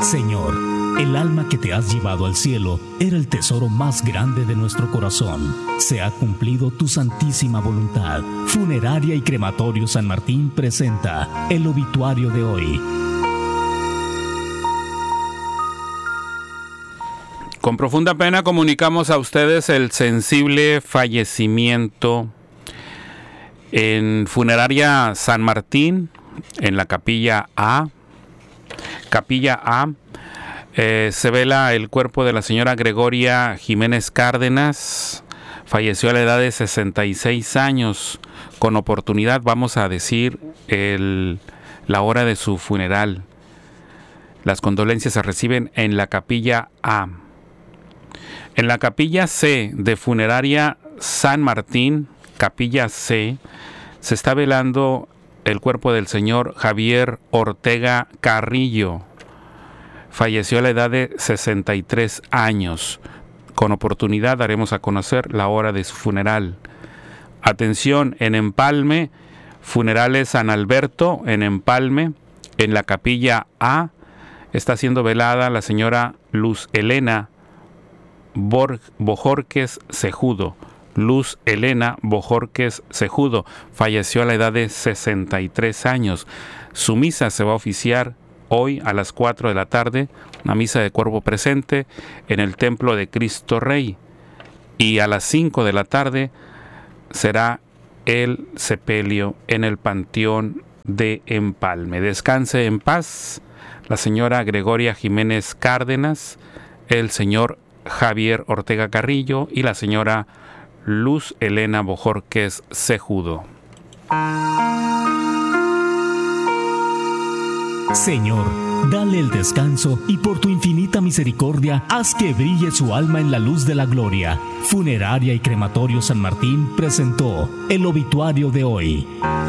Señor, el alma que te has llevado al cielo era el tesoro más grande de nuestro corazón. Se ha cumplido tu santísima voluntad. Funeraria y Crematorio San Martín presenta el obituario de hoy. Con profunda pena comunicamos a ustedes el sensible fallecimiento en Funeraria San Martín, en la Capilla A. Se vela el cuerpo de la señora Gregoria Jiménez Cárdenas. Falleció a la edad de 66 años. Con oportunidad vamos a decir la hora de su funeral. Las condolencias se reciben en la Capilla A. En la Capilla C de Funeraria San Martín, Capilla C, se está velando el cuerpo del señor Javier Ortega Carrillo. Falleció a la edad de 63 años. Con oportunidad daremos a conocer la hora de su funeral. Atención, en Empalme, Funerales San Alberto, en Empalme, en la Capilla A, está siendo velada la señora Luz Elena Bojorquez Cejudo. Luz Elena Bojorquez Cejudo falleció a la edad de 63 años. Su misa se va a oficiar hoy a las 4 de la tarde, una misa de cuerpo presente en el Templo de Cristo Rey. Y a las 5 de la tarde será el sepelio en el Panteón de Empalme. Descanse en paz la señora Gregoria Jiménez Cárdenas, el señor Javier Ortega Carrillo y la señora Luz Elena Bojorquez Cejudo. Señor, dale el descanso y por tu infinita misericordia haz que brille su alma en la luz de la gloria. Funeraria y Crematorio San Martín presentó el obituario de hoy.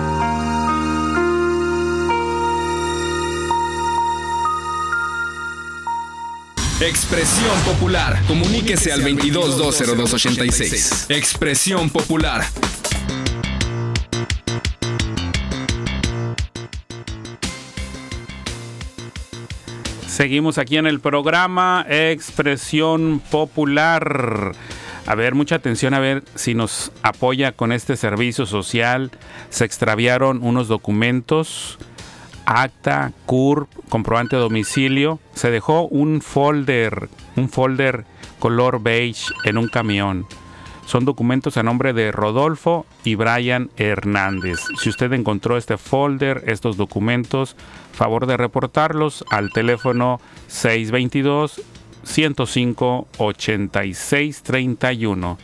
Expresión Popular. Comuníquese al 22-202-86. Expresión Popular. Seguimos aquí en el programa Expresión Popular. A ver, mucha atención, a ver si nos apoya con este servicio social. Se extraviaron unos documentos, acta, CURP, comprobante de domicilio. Se dejó un folder color beige en un camión. Son documentos a nombre de Rodolfo y Brian Hernández. Si usted encontró este folder, estos documentos, favor de reportarlos al teléfono 622-105-8631.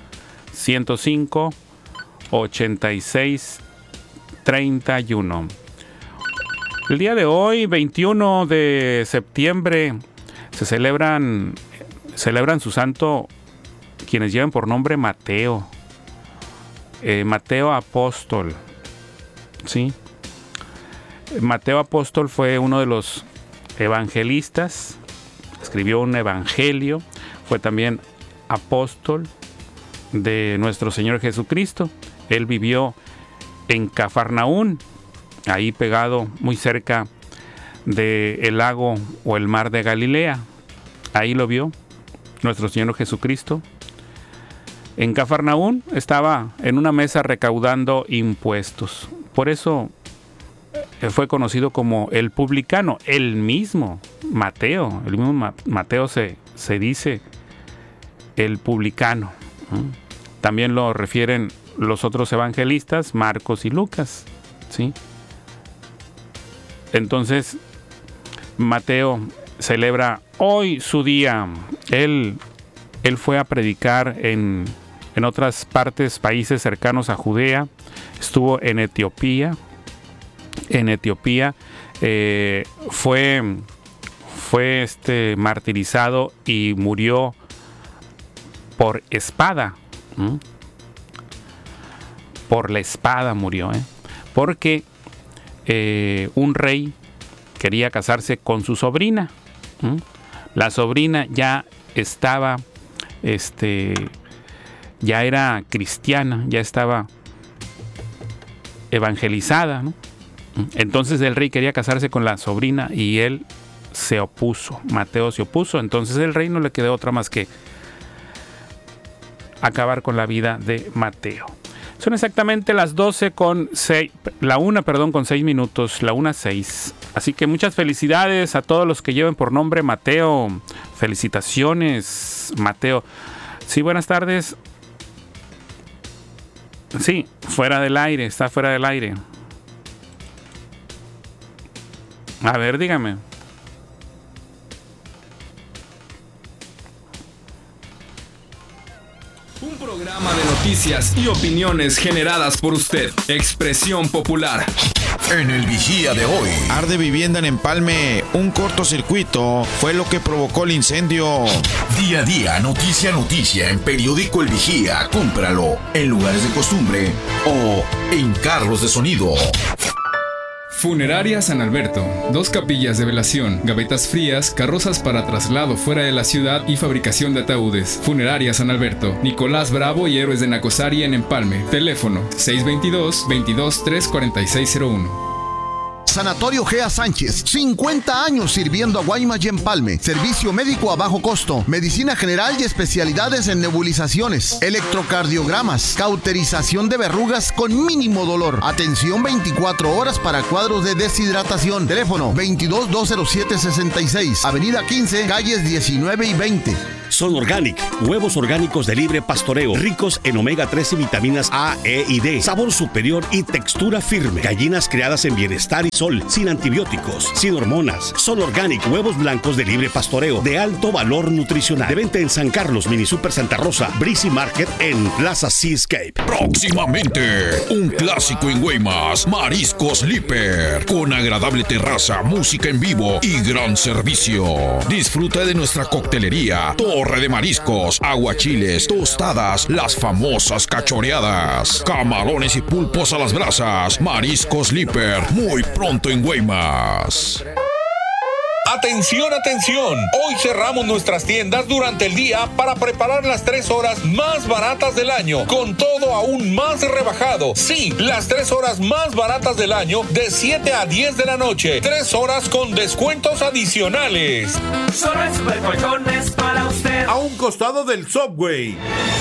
105-8631. El día de hoy, 21 de septiembre, se celebran su santo quienes llevan por nombre Mateo. Mateo Apóstol. ¿Sí? Mateo Apóstol fue uno de los evangelistas. Escribió un evangelio. Fue también apóstol de nuestro Señor Jesucristo. Él vivió en Cafarnaún, ahí pegado muy cerca del lago o el mar de Galilea. Ahí lo vio nuestro Señor Jesucristo. En Cafarnaún estaba en una mesa recaudando impuestos. Por eso fue conocido como el publicano. El mismo Mateo se dice el publicano. También lo refieren los otros evangelistas, Marcos y Lucas. ¿Sí? Entonces, Mateo celebra hoy su día. Él fue a predicar en otras países cercanos a Judea. Estuvo en Etiopía. Fue martirizado y murió por espada. Por la espada murió, porque un rey quería casarse con su sobrina. La sobrina ya estaba, ya era cristiana, ya estaba evangelizada, ¿no? Entonces el rey quería casarse con la sobrina y él se opuso. Mateo se opuso, entonces el rey no le quedó otra más que acabar con la vida de Mateo. Son exactamente las 12 con 6, la 1 con 6 minutos, la 1:06. Así que muchas felicidades a todos los que lleven por nombre Mateo. Felicitaciones, Mateo. Sí, buenas tardes. Sí, fuera del aire, está fuera del aire. A ver, dígame. Un programa de noticias y opiniones generadas por usted. Expresión popular. En el Vigía de hoy. Arde vivienda en Empalme. Un cortocircuito fue lo que provocó el incendio. Día a día, noticia a noticia en Periódico El Vigía. Cómpralo en lugares de costumbre o en carros de sonido. Funeraria San Alberto. 2 capillas de velación, gavetas frías, carrozas para traslado fuera de la ciudad y fabricación de ataúdes. Funeraria San Alberto. Nicolás Bravo y Héroes de Nacosari en Empalme. Teléfono 622-234601. Sanatorio Gea Sánchez, 50 años sirviendo a Guaymas y Empalme. Servicio médico a bajo costo, medicina general y especialidades en nebulizaciones, electrocardiogramas, cauterización de verrugas con mínimo dolor. Atención 24 horas para cuadros de deshidratación. Teléfono 22-207-66, Avenida 15, calles 19 y 20. Son Organic, huevos orgánicos de libre pastoreo, ricos en omega 3 y vitaminas A, E y D, sabor superior y textura firme. Gallinas criadas en bienestar y sol, sin antibióticos, sin hormonas. Son Organic, huevos blancos de libre pastoreo, de alto valor nutricional. De venta en San Carlos, Mini Super Santa Rosa, Breezy Market en Plaza Seascape. Próximamente, un clásico en Guaymas, Mariscos Liper, con agradable terraza, música en vivo y gran servicio. Disfruta de nuestra coctelería, torre de mariscos, aguachiles, tostadas, las famosas cachoreadas, camarones y pulpos a las brasas. Mariscos Liper, muy pronto en Guaymas. Atención, atención. Hoy cerramos nuestras tiendas durante el día para preparar las 3 horas más baratas del año, con todo aún más rebajado. Sí, las 3 horas más baratas del año de 7 a 10 de la noche. 3 horas con descuentos adicionales. Solo en Supercolchones para usted. A un costado del Subway.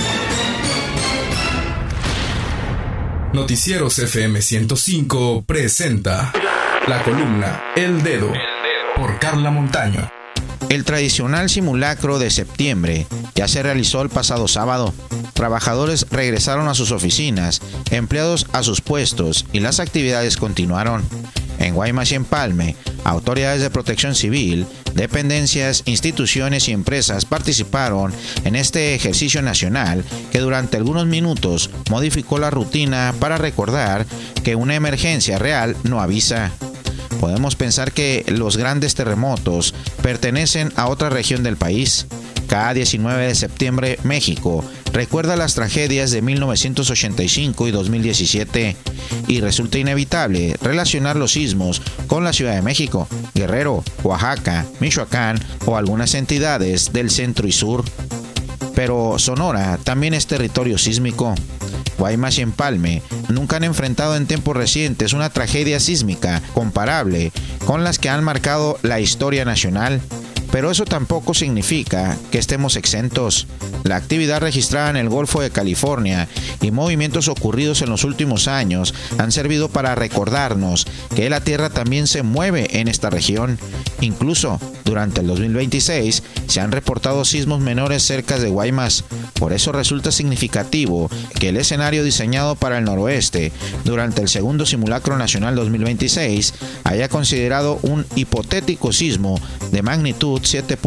Noticieros FM 105 presenta la columna El Dedo por Carla Montaño. El tradicional simulacro de septiembre ya se realizó el pasado sábado. Trabajadores regresaron a sus oficinas, empleados a sus puestos y las actividades continuaron. En Guaymas y Empalme, autoridades de protección civil, dependencias, instituciones y empresas participaron en este ejercicio nacional que durante algunos minutos modificó la rutina para recordar que una emergencia real no avisa. Podemos pensar que los grandes terremotos pertenecen a otra región del país. Cada 19 de septiembre, México recuerda las tragedias de 1985 y 2017 y resulta inevitable relacionar los sismos con la Ciudad de México, Guerrero, Oaxaca, Michoacán o algunas entidades del centro y sur. Pero Sonora también es territorio sísmico. Guaymas y Empalme nunca han enfrentado en tiempos recientes una tragedia sísmica comparable con las que han marcado la historia nacional. Pero eso tampoco significa que estemos exentos. La actividad registrada en el Golfo de California y movimientos ocurridos en los últimos años han servido para recordarnos que la Tierra también se mueve en esta región. Incluso durante el 2026 se han reportado sismos menores cerca de Guaymas. Por eso resulta significativo que el escenario diseñado para el noroeste durante el segundo simulacro nacional 2026 haya considerado un hipotético sismo de magnitud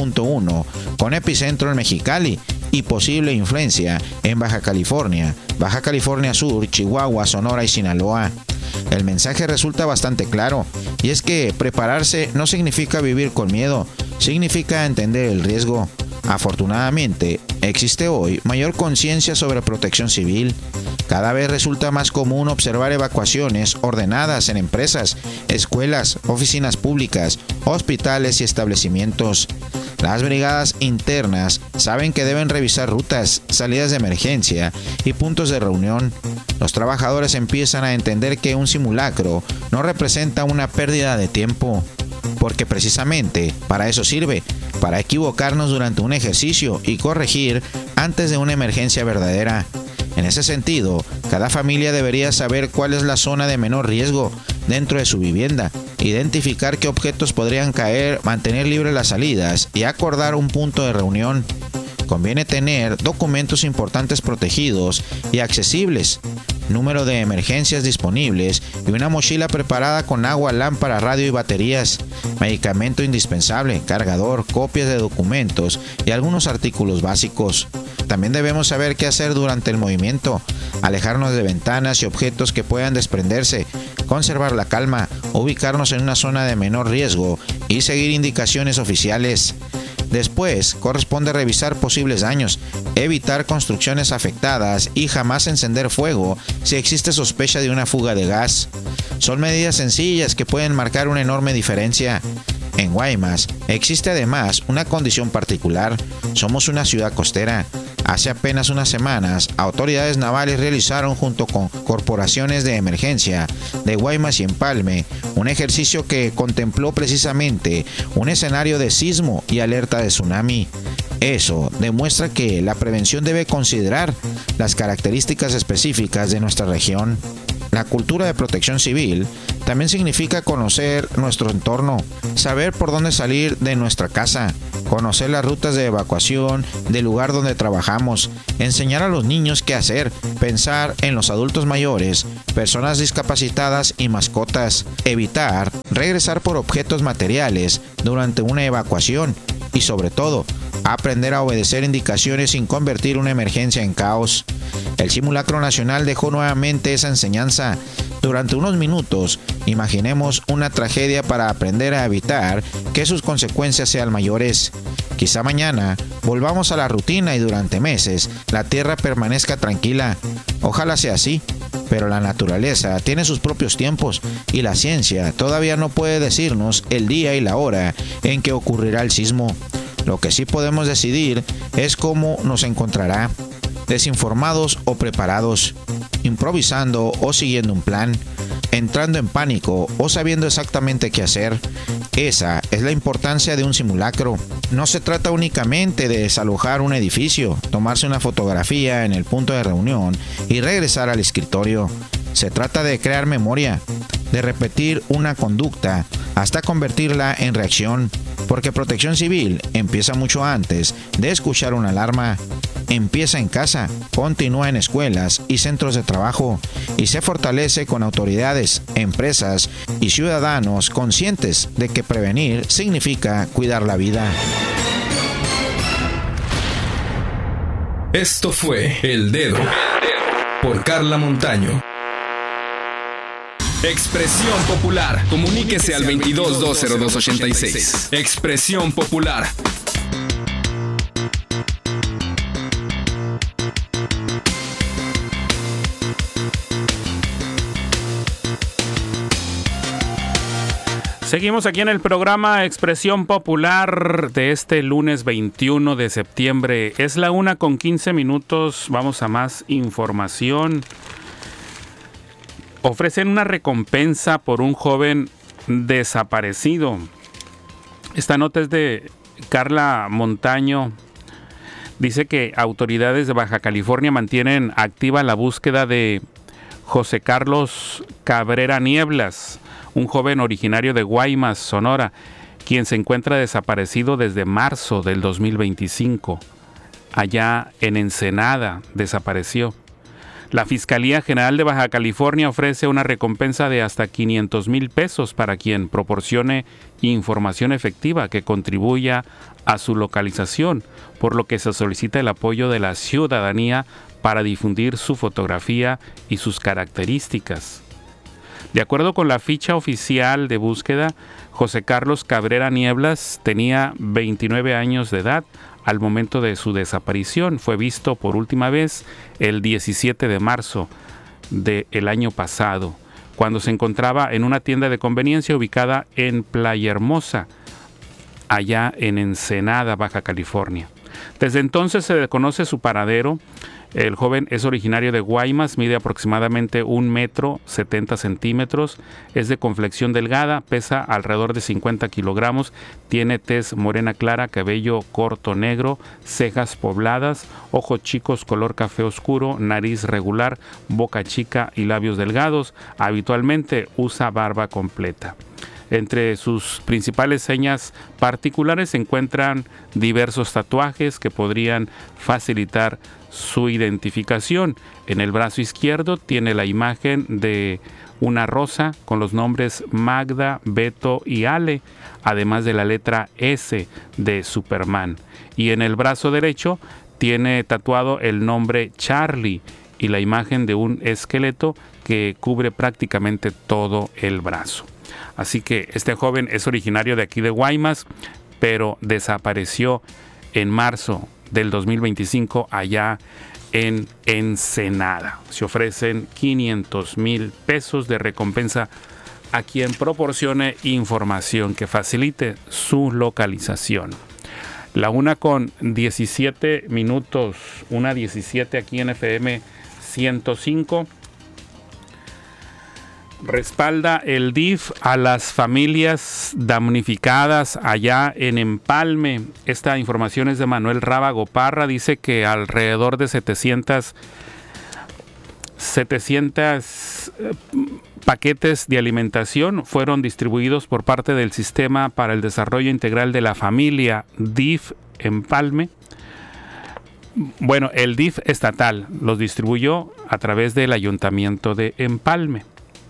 7.1 con epicentro en Mexicali y posible influencia en Baja California Sur, Chihuahua, Sonora y Sinaloa. El mensaje resulta bastante claro, y es que prepararse no significa vivir con miedo, significa entender el riesgo. Afortunadamente, existe hoy mayor conciencia sobre protección civil. Cada vez resulta más común observar evacuaciones ordenadas en empresas, escuelas, oficinas públicas, hospitales y establecimientos. Las brigadas internas saben que deben revisar rutas, salidas de emergencia y puntos de reunión. Los trabajadores empiezan a entender que un simulacro no representa una pérdida de tiempo. porque precisamente para eso sirve, para equivocarnos durante un ejercicio y corregir antes de una emergencia verdadera. En ese sentido, cada familia debería saber cuál es la zona de menor riesgo dentro de su vivienda, identificar qué objetos podrían caer, mantener libres las salidas y acordar un punto de reunión. Conviene tener documentos importantes protegidos y accesibles, número de emergencias disponibles y una mochila preparada con agua, lámpara, radio y baterías, medicamento indispensable, cargador, copias de documentos y algunos artículos básicos. También debemos saber qué hacer durante el movimiento, alejarnos de ventanas y objetos que puedan desprenderse, conservar la calma, ubicarnos en una zona de menor riesgo y seguir indicaciones oficiales. Después, corresponde revisar posibles daños, evitar construcciones afectadas y jamás encender fuego si existe sospecha de una fuga de gas. Son medidas sencillas que pueden marcar una enorme diferencia. En Guaymas existe además una condición particular. Somos una ciudad costera. Hace apenas unas semanas, autoridades navales realizaron junto con corporaciones de emergencia de Guaymas y Empalme un ejercicio que contempló precisamente un escenario de sismo y alerta de tsunami. Eso demuestra que la prevención debe considerar las características específicas de nuestra región. La cultura de protección civil también significa conocer nuestro entorno, saber por dónde salir de nuestra casa, conocer las rutas de evacuación del lugar donde trabajamos, enseñar a los niños qué hacer, pensar en los adultos mayores, personas discapacitadas y mascotas, evitar regresar por objetos materiales durante una evacuación y sobre todo, aprender a obedecer indicaciones sin convertir una emergencia en caos. El simulacro nacional dejó nuevamente esa enseñanza. Durante unos minutos, imaginemos una tragedia para aprender a evitar que sus consecuencias sean mayores. Quizá mañana volvamos a la rutina y durante meses la Tierra permanezca tranquila. Ojalá sea así, pero la naturaleza tiene sus propios tiempos y la ciencia todavía no puede decirnos el día y la hora en que ocurrirá el sismo. Lo que sí podemos decidir es cómo nos encontrará, desinformados o preparados, improvisando o siguiendo un plan, entrando en pánico o sabiendo exactamente qué hacer. Esa es la importancia de un simulacro. No se trata únicamente de desalojar un edificio, tomarse una fotografía en el punto de reunión y regresar al escritorio. Se trata de crear memoria, de repetir una conducta hasta convertirla en reacción, porque protección civil empieza mucho antes de escuchar una alarma. Empieza en casa, continúa en escuelas y centros de trabajo y se fortalece con autoridades, empresas y ciudadanos conscientes de que prevenir significa cuidar la vida. Esto fue El Dedo por Carla Montaño. Expresión Popular. Comuníquese al 22-202-86. Expresión Popular. Seguimos aquí en el programa Expresión Popular de este lunes 21 de septiembre. Es la 1:15. Vamos a más información. Ofrecen una recompensa por un joven desaparecido. Esta nota es de Carla Montaño. Dice que autoridades de Baja California mantienen activa la búsqueda de José Carlos Cabrera Nieblas, un joven originario de Guaymas, Sonora, quien se encuentra desaparecido desde marzo del 2025. Allá en Ensenada desapareció. La Fiscalía General de Baja California ofrece una recompensa de hasta 500,000 pesos para quien proporcione información efectiva que contribuya a su localización, por lo que se solicita el apoyo de la ciudadanía para difundir su fotografía y sus características. De acuerdo con la ficha oficial de búsqueda, José Carlos Cabrera Nieblas tenía 29 años de edad al momento de su desaparición. Fue visto por última vez el 17 de marzo del año pasado, cuando se encontraba en una tienda de conveniencia ubicada en Playa Hermosa, allá en Ensenada, Baja California. Desde entonces se desconoce su paradero. El joven es originario de Guaymas, mide aproximadamente 1,70 m, es de complexión delgada, pesa alrededor de 50 kilogramos, tiene tez morena clara, cabello corto negro, cejas pobladas, ojos chicos color café oscuro, nariz regular, boca chica y labios delgados. Habitualmente usa barba completa. Entre sus principales señas particulares se encuentran diversos tatuajes que podrían facilitar su identificación. En el brazo izquierdo tiene la imagen de una rosa con los nombres Magda, Beto y Ale, además de la letra S de Superman. Y en el brazo derecho tiene tatuado el nombre Charlie y la imagen de un esqueleto que cubre prácticamente todo el brazo. Así que este joven es originario de aquí de Guaymas, pero desapareció en marzo del 2025 allá en Ensenada. Se ofrecen 500,000 pesos de recompensa a quien proporcione información que facilite su localización. La 1:17 minutos, 1:17 aquí en FM 105. Respalda el DIF a las familias damnificadas allá en Empalme. Esta información es de Manuel Rábago Parra. Dice que alrededor de 700 paquetes de alimentación fueron distribuidos por parte del Sistema para el Desarrollo Integral de la Familia, DIF Empalme. Bueno, el DIF estatal los distribuyó a través del Ayuntamiento de Empalme,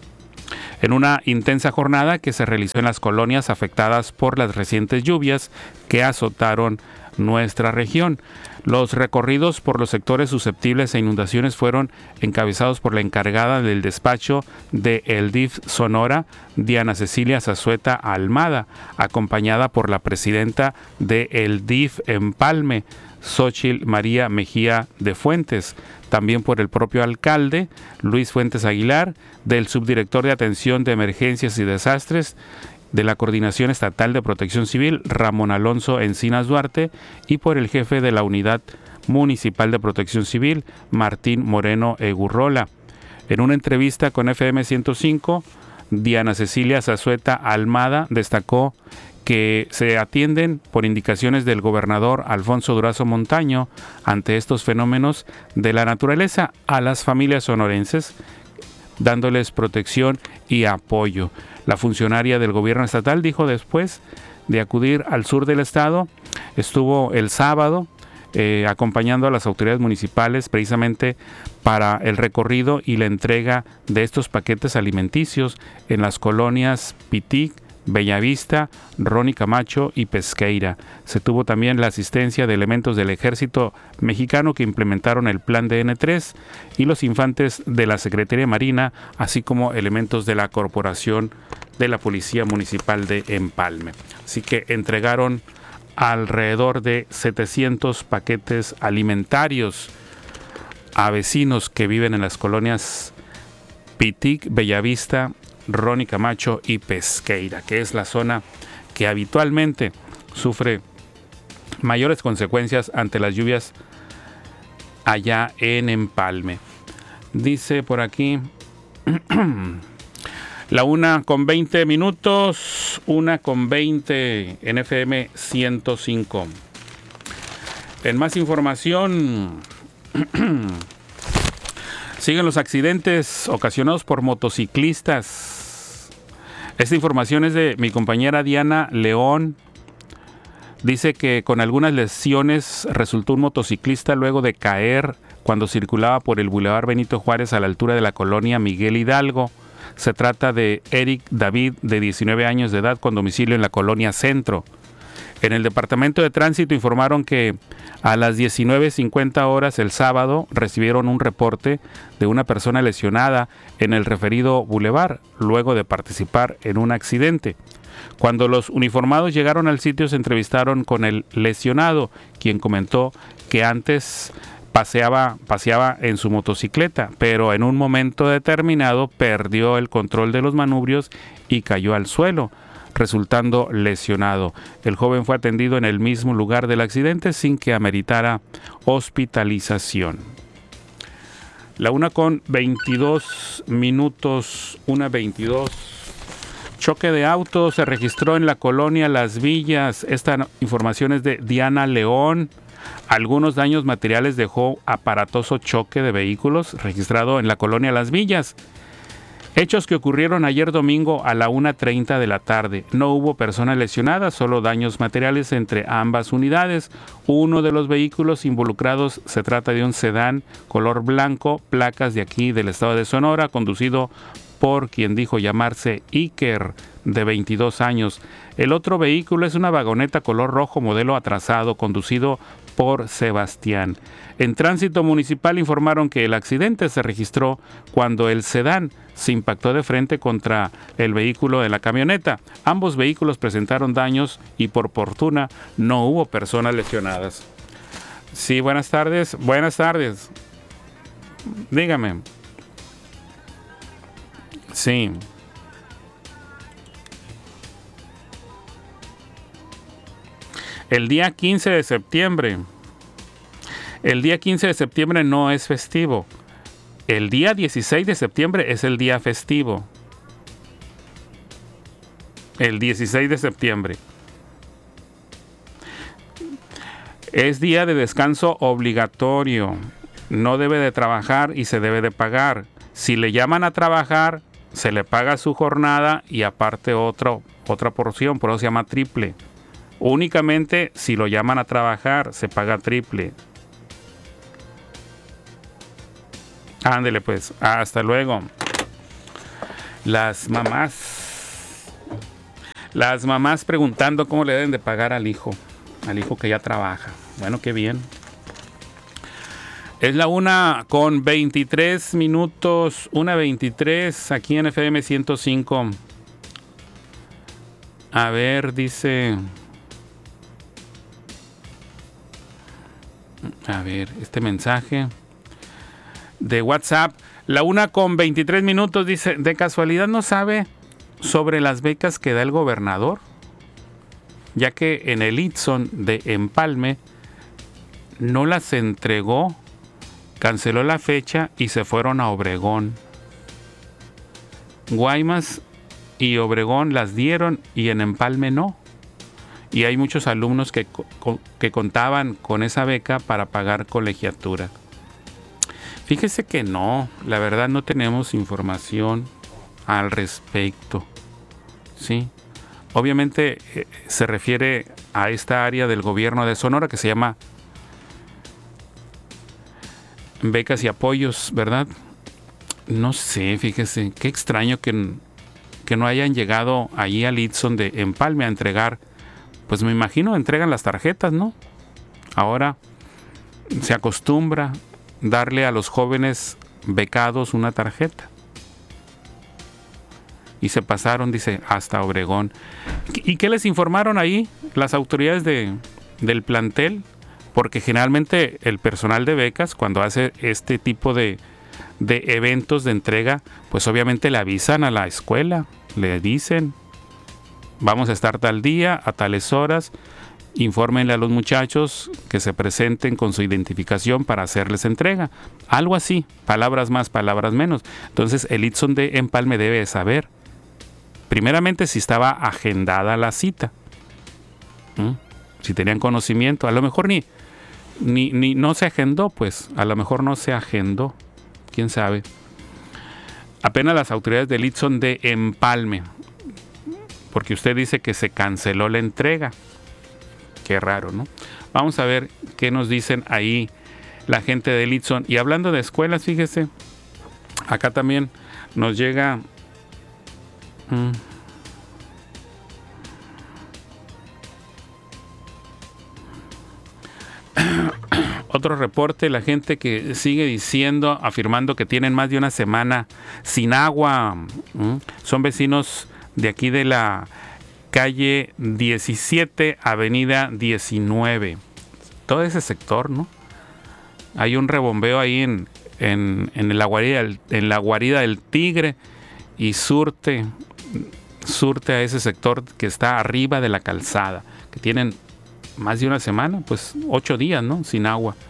en una intensa jornada que se realizó en las colonias afectadas por las recientes lluvias que azotaron nuestra región. Los recorridos por los sectores susceptibles a inundaciones fueron encabezados por la encargada del despacho de el DIF Sonora, Diana Cecilia Zazueta Almada, acompañada por la presidenta de el DIF Empalme, Xóchitl María Mejía de Fuentes, también por el propio alcalde, Luis Fuentes Aguilar, del subdirector de Atención de Emergencias y Desastres, de la Coordinación Estatal de Protección Civil, Ramón Alonso Encinas Duarte, y por el jefe de la Unidad Municipal de Protección Civil, Martín Moreno Egurrola. En una entrevista con FM 105, Diana Cecilia Zazueta Almada destacó que se atienden por indicaciones del gobernador Alfonso Durazo Montaño ante estos fenómenos de la naturaleza a las familias sonorenses, dándoles protección y apoyo. La funcionaria del gobierno estatal dijo después de acudir al sur del estado, estuvo el sábado acompañando a las autoridades municipales precisamente para el recorrido y la entrega de estos paquetes alimenticios en las colonias Pitic, Bellavista, Ronnie Camacho y Pesqueira. Se tuvo también la asistencia de elementos del Ejército Mexicano que implementaron el plan de N3 y los infantes de la Secretaría Marina, así como elementos de la Corporación de la Policía Municipal de Empalme. Así que entregaron alrededor de 700 paquetes alimentarios a vecinos que viven en las colonias Pitic, Bellavista, Ronnie Camacho y Pesqueira, que es la zona que habitualmente sufre mayores consecuencias ante las lluvias allá en Empalme. Dice por aquí la 1:20 minutos, 1:20 en FM 105. En más información, siguen los accidentes ocasionados por motociclistas. Esta información es de mi compañera Diana León. Dice que con algunas lesiones resultó un motociclista luego de caer cuando circulaba por el Boulevard Benito Juárez a la altura de la colonia Miguel Hidalgo. Se trata de Eric David, de 19 años de edad, con domicilio en la colonia Centro. En el Departamento de Tránsito informaron que a las 19:50 horas el sábado recibieron un reporte de una persona lesionada en el referido bulevar, luego de participar en un accidente. Cuando los uniformados llegaron al sitio se entrevistaron con el lesionado, quien comentó que antes paseaba en su motocicleta, pero en un momento determinado perdió el control de los manubrios y cayó al suelo, resultando lesionado. El joven fue atendido en el mismo lugar del accidente sin que ameritara hospitalización. La 1:22 minutos, 1:22. Choque de auto se registró en la colonia Las Villas. Esta información es de Diana León. Algunos daños materiales dejó aparatoso choque de vehículos registrado en la colonia Las Villas. Hechos que ocurrieron ayer domingo a la 1:30 de la tarde. No hubo personas lesionadas, solo daños materiales entre ambas unidades. Uno de los vehículos involucrados se trata de un sedán color blanco, placas de aquí del estado de Sonora, conducido por quien dijo llamarse Iker, de 22 años. El otro vehículo es una vagoneta color rojo modelo atrasado, conducido por Sebastián. En Tránsito Municipal informaron que el accidente se registró cuando el sedán se impactó de frente contra el vehículo de la camioneta. Ambos vehículos presentaron daños y por fortuna no hubo personas lesionadas. Sí, buenas tardes. Buenas tardes. Dígame. Sí. El día 15 de septiembre. El día 15 de septiembre no es festivo. El día 16 de septiembre es el día festivo. El 16 de septiembre. Es día de descanso obligatorio. No debe de trabajar y se debe de pagar. Si le llaman a trabajar, se le paga su jornada y aparte otra porción, por eso se llama triple. Únicamente si lo llaman a trabajar, se paga triple. Ándele pues, hasta luego. Las mamás preguntando cómo le deben de pagar al hijo que ya trabaja. Bueno, qué bien. Es la 1:23 minutos, 1:23 aquí en FM 105. A ver, dice... A ver, este mensaje de WhatsApp. La 1:23 minutos dice, ¿de casualidad no sabe sobre las becas que da el gobernador? Ya que en el Itson de Empalme no las entregó, canceló la fecha y se fueron a Obregón. Guaymas y Obregón las dieron y en Empalme no. Y hay muchos alumnos que contaban con esa beca para pagar colegiatura. Fíjese que no, la verdad no tenemos información al respecto. Sí, obviamente se refiere a esta área del gobierno de Sonora que se llama becas y apoyos, ¿verdad? No sé, fíjese, qué extraño que no hayan llegado allí al Itson de Empalme a entregar. Pues me imagino entregan las tarjetas, ¿no? Ahora se acostumbra darle a los jóvenes becados una tarjeta. Y se pasaron, dice, hasta Obregón. ¿Y qué les informaron ahí las autoridades del plantel? Porque generalmente el personal de becas, cuando hace este tipo de eventos de entrega, pues obviamente le avisan a la escuela, le dicen, vamos a estar tal día, a tales horas, infórmenle a los muchachos que se presenten con su identificación para hacerles entrega. Algo así, palabras más, palabras menos. Entonces el Itson de Empalme debe saber, primeramente, si estaba agendada la cita. Si tenían conocimiento, a lo mejor ni no se agendó, pues, a lo mejor no se agendó, quién sabe. Apenas las autoridades del Itson de Empalme, porque usted dice que se canceló la entrega. Qué raro, ¿no? Vamos a ver qué nos dicen ahí la gente del Itson. Y hablando de escuelas, fíjese, acá también nos llega otro reporte, la gente que sigue diciendo, afirmando que tienen más de una semana sin agua. Son vecinos de aquí de la calle 17, avenida 19. Todo ese sector, ¿no? Hay un rebombeo ahí en la guarida del Tigre y surte a ese sector que está arriba de la calzada, que tienen más de una semana, pues 8 días, ¿no? Sin agua.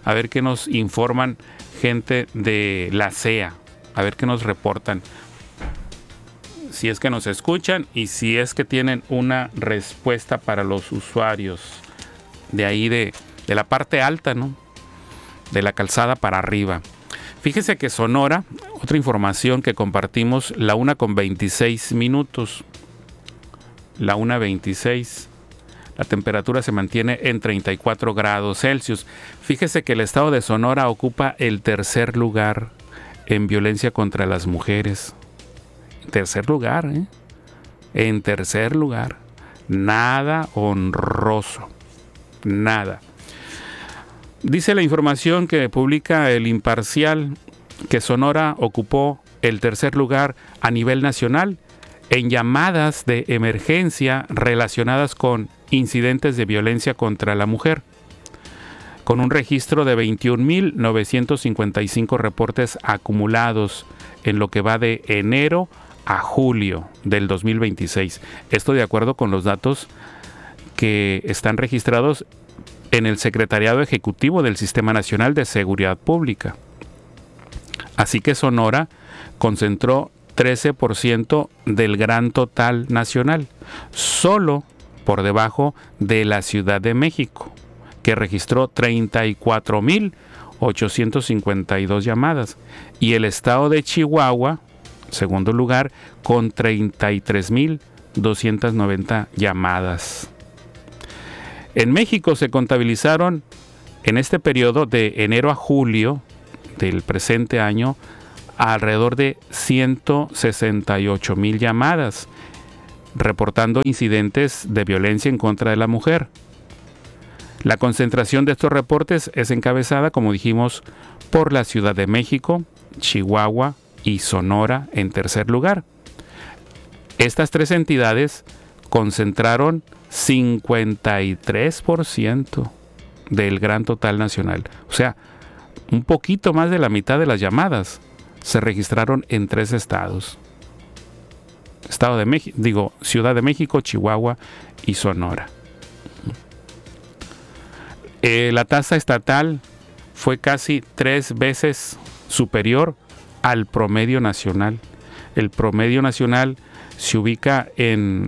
a ver qué nos informan gente de la CEA, a ver qué nos reportan. Si es que nos escuchan y si es que tienen una respuesta para los usuarios de ahí de la parte alta, ¿no? De la calzada para arriba. Fíjese que Sonora, otra información que compartimos, la 1:26. La 1:26. La temperatura se mantiene en 34 grados Celsius. Fíjese que el estado de Sonora ocupa el tercer lugar en violencia contra las mujeres. Tercer lugar, ¿eh? En tercer lugar. Nada honroso. Nada. Dice la información que publica El Imparcial que Sonora ocupó el tercer lugar a nivel nacional en llamadas de emergencia relacionadas con incidentes de violencia contra la mujer, con un registro de 21.955 reportes acumulados en lo que va de enero a julio del 2026. Esto de acuerdo con los datos que están registrados en el Secretariado Ejecutivo del Sistema Nacional de Seguridad Pública. Así que Sonora concentró 13% del gran total nacional, solo por debajo de la Ciudad de México, que registró 34.852 llamadas, y el estado de Chihuahua, segundo lugar, con 33.290 llamadas. En México se contabilizaron en este periodo de enero a julio del presente año alrededor de 168,000 llamadas, reportando incidentes de violencia en contra de la mujer. La concentración de estos reportes es encabezada, como dijimos, por la Ciudad de México, Chihuahua y Sonora en tercer lugar. Estas tres entidades concentraron 53% del gran total nacional. O sea, un poquito más de la mitad de las llamadas se registraron en tres estados. Ciudad de México, Chihuahua y Sonora. La tasa estatal fue casi 3 veces superior al promedio nacional. El promedio nacional se ubica en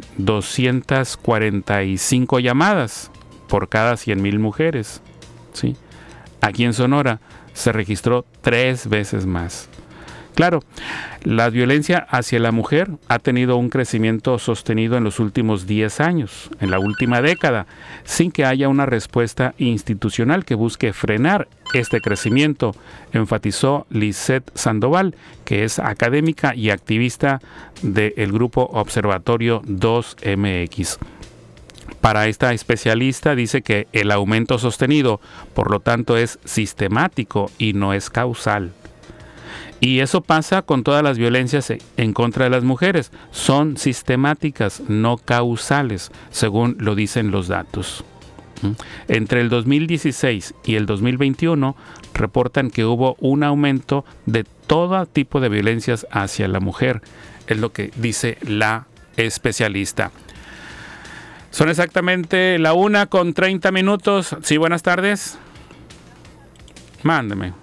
245 llamadas por cada 100,000 mujeres, ¿sí? Aquí en Sonora se registró 3 veces más. Claro, la violencia hacia la mujer ha tenido un crecimiento sostenido en los últimos 10 años, en la última década, sin que haya una respuesta institucional que busque frenar este crecimiento, enfatizó Lisette Sandoval, que es académica y activista del grupo Observatorio 2MX. Para esta especialista dice que el aumento sostenido, por lo tanto, es sistemático y no es causal. Y eso pasa con todas las violencias en contra de las mujeres. Son sistemáticas, no causales, según lo dicen los datos. Entre el 2016 y el 2021 reportan que hubo un aumento de todo tipo de violencias hacia la mujer. Es lo que dice la especialista. Son exactamente la 1:30. Sí, buenas tardes. Mándeme.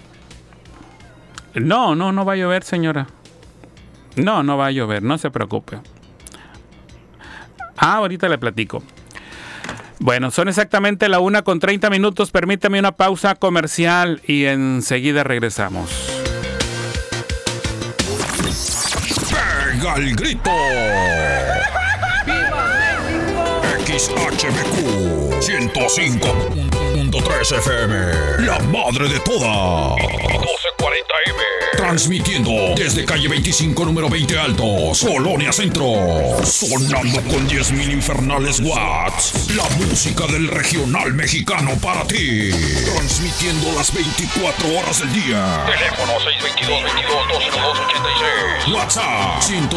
No va a llover, señora. No va a llover, no se preocupe. Ahorita le platico. Bueno, son exactamente la 1:30. Permítame una pausa comercial y enseguida regresamos. ¡Pega el grito! XHBQ 105.3 FM, la madre de todas. 1240M. Transmitiendo desde calle 25, número 20 Altos, Colonia Centro. Sonando con 10,000 infernales watts. La música del regional mexicano para ti. Transmitiendo las 24 horas del día. Teléfono 622-22-202-86. WhatsApp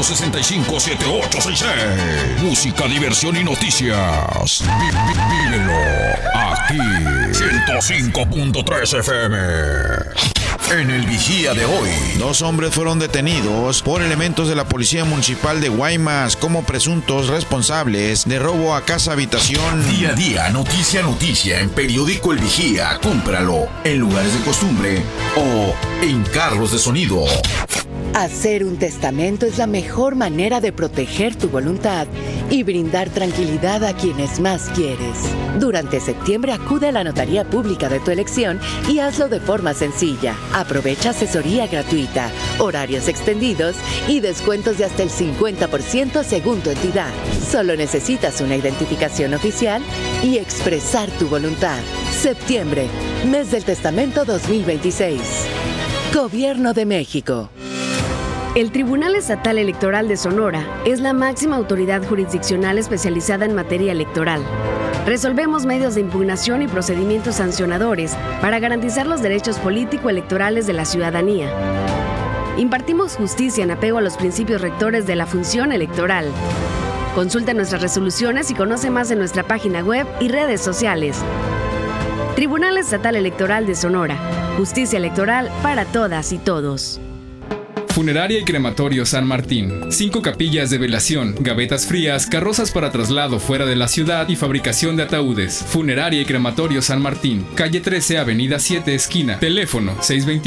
165-7866. Música, diversión y noticias. Vívelo aquí. 105.3 FM. En el Vigía de hoy. 2 hombres fueron detenidos por elementos de la Policía Municipal de Guaymas como presuntos responsables de robo a casa habitación. Día a día, noticia a noticia, en Periódico El Vigía. Cómpralo en lugares de costumbre o en carros de sonido. Hacer un testamento es la mejor manera de proteger tu voluntad y brindar tranquilidad a quienes más quieres. Durante septiembre acude a la notaría pública de tu elección y hazlo de forma sencilla. Aprovecha asesoría gratuita, horarios extendidos y descuentos de hasta el 50% según tu entidad. Solo necesitas una identificación oficial y expresar tu voluntad. Septiembre, mes del testamento 2026. Gobierno de México. El Tribunal Estatal Electoral de Sonora es la máxima autoridad jurisdiccional especializada en materia electoral. Resolvemos medios de impugnación y procedimientos sancionadores para garantizar los derechos político-electorales de la ciudadanía. Impartimos justicia en apego a los principios rectores de la función electoral. Consulta nuestras resoluciones y conoce más en nuestra página web y redes sociales. Tribunal Estatal Electoral de Sonora. Justicia electoral para todas y todos. Funeraria y Crematorio San Martín. 5 capillas de velación, gavetas frías, carrozas para traslado fuera de la ciudad y fabricación de ataúdes. Funeraria y Crematorio San Martín. Calle 13, Avenida 7, esquina. Teléfono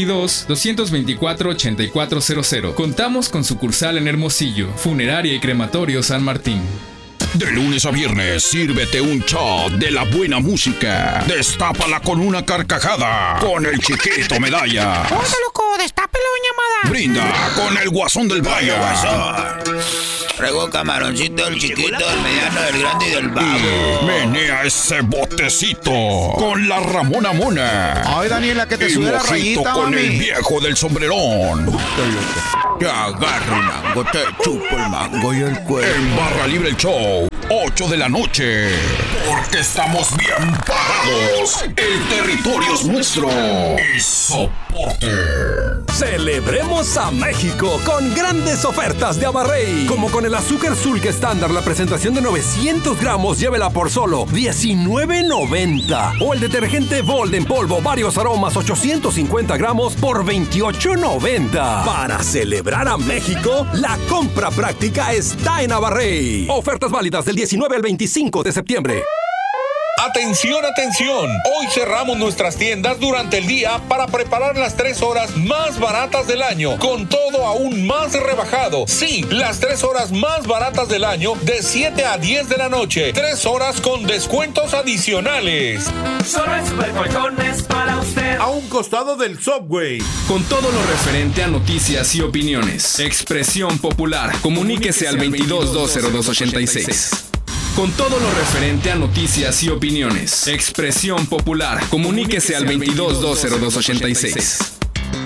622-224-8400. Contamos con sucursal en Hermosillo. Funeraria y Crematorio San Martín. De lunes a viernes, sírvete un shot de la buena música. Destápala con una carcajada con el Chiquito Medalla. ¡Oye, loco! ¡Destápelo, llamada! Brinda con el Guasón del Valle. Traigo camaroncito, el chiquito, el mediano, el grande y del babo. Menea ese botecito con la Ramona Mona. Ay, Daniela, que te sube la rayita, con mami. el viejo del sombrerón. Te agarro el mango, te chupo el mango y el cuello. En Barra Libre el Show, 8 de la noche. Porque estamos bien parados. El territorio es nuestro. Y soporte. Celebremos a México con grandes ofertas de Abarrey. Como con el azúcar Sulk estándar, la presentación de 900 gramos, llévela por solo $19.90. O el detergente Bold en polvo, varios aromas, 850 gramos por $28.90. Para celebrar a México, la compra práctica está en Abarrey. Ofertas válidas del 19 al 25 de septiembre. Atención, atención. Hoy cerramos nuestras tiendas durante el día para preparar las 3 horas más baratas del año, con todo aún más rebajado. Sí, las 3 horas más baratas del año de 7 a 10 de la noche. 3 horas con descuentos adicionales. Solo en Supercolchones para usted. A un costado del Subway. Con todo lo referente a noticias y opiniones. Expresión Popular. Comuníquese al 22-202-86. Con todo lo referente a noticias y opiniones. Expresión Popular. Comuníquese al 22-202-86.